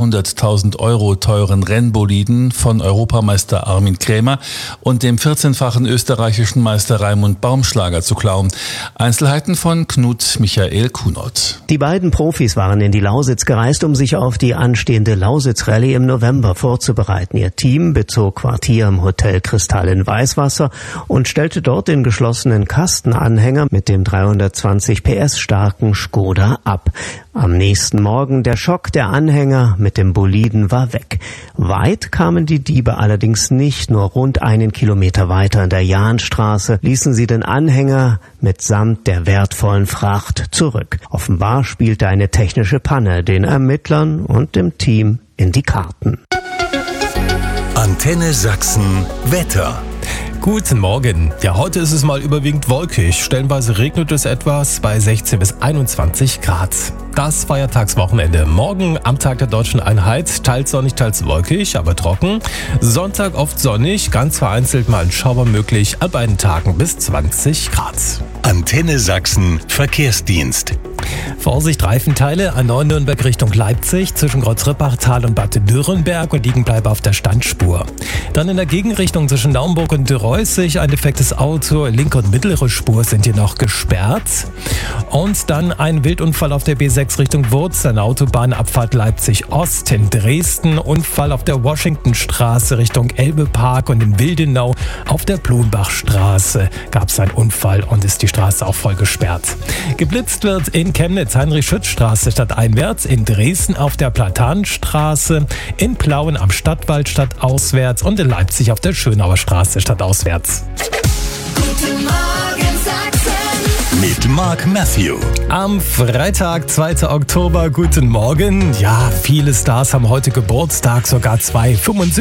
300.000 € teuren Rennboliden von Europameister Armin Krämer und dem 14-fachen österreichischen Meister Raimund Baumschlager zu klauen. Einzelheiten von Knut Michael Kunert. Die beiden Profis waren in die Lausitz gereist, um sich auf die anstehende Lausitz-Rallye im November vorzubereiten. Ihr Team bezog Quartier im Hotel Kristall in Weißwasser und stellte dort den geschlossenen Kastenanhänger mit dem 320 PS starken Skoda ab. Am nächsten Morgen der Schock, der Anhänger mit dem Boliden war weg. Weit kamen die Diebe allerdings nicht, nur rund 1 Kilometer weiter in der Jahnstraße ließen sie den Anhänger mitsamt der wertvollen Fracht zurück. Offenbar spielte eine technische Panne den Ermittlern und dem Team in die Karten. Antenne Sachsen Wetter. Guten Morgen. Ja, heute ist es mal überwiegend wolkig. Stellenweise regnet es etwas bei 16 bis 21 Grad. Das Feiertagswochenende. Morgen am Tag der Deutschen Einheit. Teils sonnig, teils wolkig, aber trocken. Sonntag oft sonnig, ganz vereinzelt mal ein Schauer möglich. An beiden Tagen bis 20 Grad. Antenne Sachsen Verkehrsdienst. Vorsicht, Reifenteile A9 Nürnberg Richtung Leipzig zwischen Kreuzrippachtal und Bad Dürrenberg und liegen bleiben auf der Standspur. Dann in der Gegenrichtung zwischen Naumburg und Dürreußig ein defektes Auto. Linke und mittlere Spur sind hier noch gesperrt. Und dann ein Wildunfall auf der B6 Richtung Wurz, eine Autobahnabfahrt Leipzig Ost. In Dresden Unfall auf der Washingtonstraße Richtung Elbepark und in Wildenau auf der Blunbachstraße gab es einen Unfall und ist die Straße auch voll gesperrt. Geblitzt wird in Chemnitz Heinrich-Schütz-Straße stadteinwärts, in Dresden auf der Platanstraße, in Plauen am Stadtwald stadtauswärts und in Leipzig auf der Schönauer Straße stadtauswärts. Guten Morgen Sachsen Mit Mark Matthew. Am Freitag, 2. Oktober, guten Morgen. Ja, viele Stars haben heute Geburtstag, sogar zwei.